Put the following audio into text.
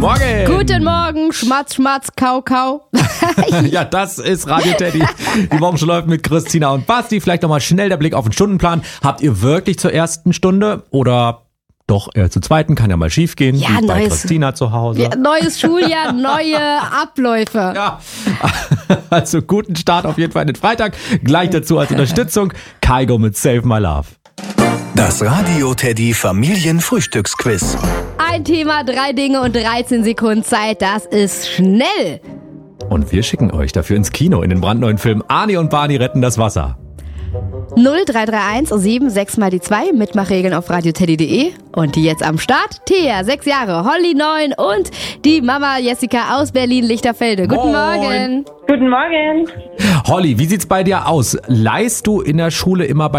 Morgen. Guten Morgen, Schmatz, Schmatz, Kau, Kau. Ja, das ist Radio Teddy. Die Wochenschau läuft mit Christina und Basti. Vielleicht nochmal schnell der Blick auf den Stundenplan. Habt ihr wirklich zur ersten Stunde oder doch eher zur zweiten? Kann ja mal schief gehen. Ja, wie bei neues- Christina zu Hause. Ja, neues Schuljahr, neue Abläufe. Ja, also guten Start auf jeden Fall in den Freitag. Gleich dazu als Unterstützung Kaigo mit Save My Love. Das Radio Teddy Familienfrühstücksquiz. Ein Thema, 3 Dinge und 13 Sekunden Zeit. Das ist schnell. Und wir schicken euch dafür ins Kino in den brandneuen Film Arnie und Barney retten das Wasser. 0331 76 mal die 2, Mitmachregeln auf radioteddy.de. Und die jetzt am Start, Thea, 6 Jahre, Holly 9 und die Mama Jessica aus Berlin-Lichterfelde. Guten Moin. Morgen. Guten Morgen. Holly, wie sieht's bei dir aus? Leihst du in der Schule immer bei